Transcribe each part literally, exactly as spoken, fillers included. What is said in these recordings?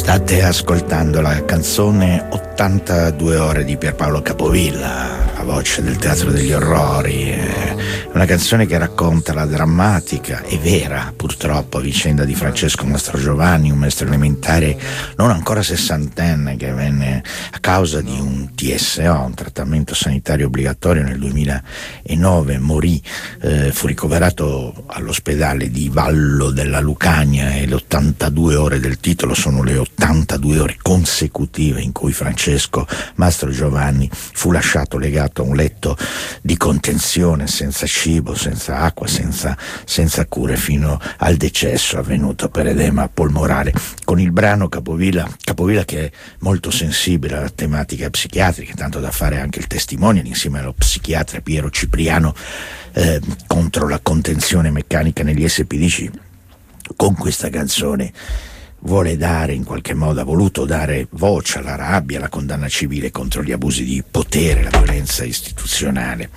State ascoltando la canzone ottantadue ore di Pierpaolo Capovilla, la voce del Teatro degli Orrori. È una canzone che racconta la drammatica e vera, purtroppo, vicenda di Francesco Mastrogiovanni, un maestro elementare non ancora sessantenne che venne, a causa di un T S O, un trattamento sanitario obbligatorio, nel duemilanove morì, eh, fu ricoverato all'ospedale di Vallo della Lucania, e le ottantadue ore del titolo sono le ottantadue ore consecutive in cui Francesco Mastrogiovanni fu lasciato legato a un letto di contenzione, senza cibo, senza acqua, senza, senza cure, fino al decesso avvenuto per edema polmonare. Con il brano Capovilla, Capovilla che è molto sensibile alla tematica psichiatrica, tanto da fare anche il testimonial insieme allo psichiatra Piero Cipriano eh, contro la contenzione meccanica negli S P D C. Con questa canzone vuole dare, in qualche modo ha voluto dare voce alla rabbia, alla condanna civile contro gli abusi di potere, la violenza istituzionale,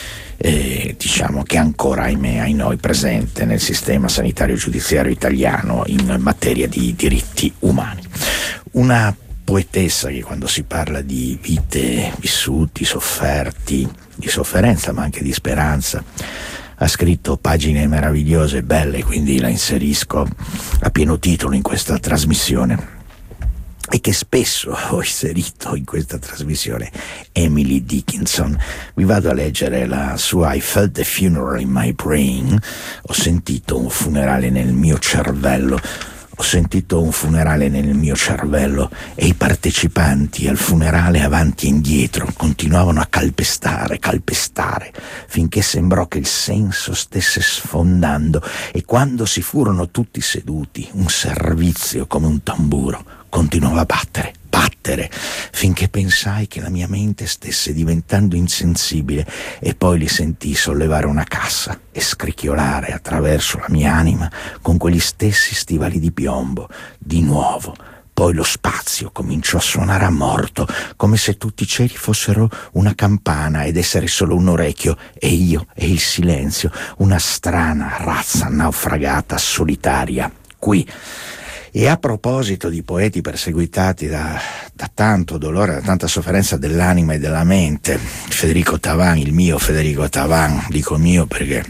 eh, diciamo che ancora, ahimè, ai noi presente nel sistema sanitario giudiziario italiano in materia di diritti umani. Una poetessa che, quando si parla di vite vissuti, sofferti, di sofferenza ma anche di speranza, ha scritto pagine meravigliose e belle, quindi la inserisco a pieno titolo in questa trasmissione, e che spesso ho inserito in questa trasmissione, Emily Dickinson. Vi vado a leggere la sua I felt a funeral in my brain, ho sentito un funerale nel mio cervello. Ho sentito un funerale nel mio cervello e i partecipanti al funerale, avanti e indietro, continuavano a calpestare, calpestare, finché sembrò che il senso stesse sfondando, e quando si furono tutti seduti, un servizio come un tamburo continuava a battere, battere, finché pensai che la mia mente stesse diventando insensibile, e poi li sentii sollevare una cassa e scricchiolare attraverso la mia anima con quegli stessi stivali di piombo, di nuovo. Poi lo spazio cominciò a suonare a morto, come se tutti i cieli fossero una campana ed essere solo un orecchio, e io e il silenzio, una strana razza naufragata, solitaria, qui. E a proposito di poeti perseguitati da, da tanto dolore, da tanta sofferenza dell'anima e della mente, Federico Tavan, il mio Federico Tavan, dico mio perché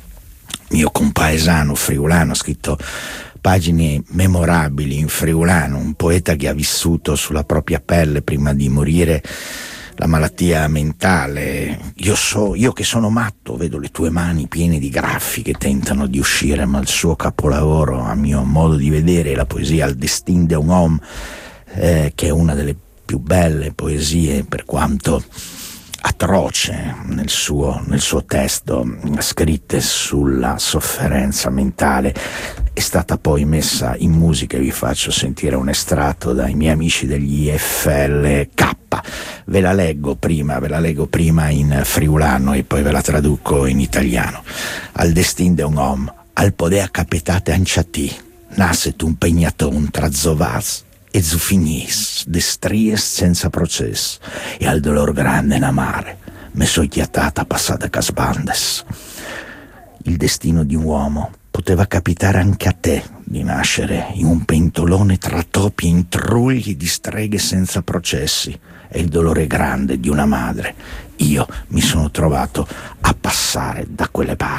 mio compaesano friulano, ha scritto pagine memorabili in friulano, un poeta che ha vissuto sulla propria pelle, prima di morire, la malattia mentale. Io so, io che sono matto, vedo le tue mani piene di graffi che tentano di uscire, ma il suo capolavoro, a mio modo di vedere, è la poesia Al destin d'un homme, eh, che è una delle più belle poesie, per quanto atroce nel suo, nel suo testo, scritte sulla sofferenza mentale. È stata poi messa in musica, e vi faccio sentire un estratto dai miei amici degli F L K. Ve la leggo prima, ve la leggo prima in friulano e poi ve la traduco in italiano. Al destin d'un homme, al podea capetate anciati, nasset un pegnaton tra zovaz e zufinis, destries senza processo, e al dolor grande in amare, me so chiatata passata casbandes. Il destino di un uomo poteva capitare anche a te, di nascere in un pentolone tra topi e intrugli di streghe senza processi, e il dolore grande di una madre. Io mi sono trovato a passare da quelle parti.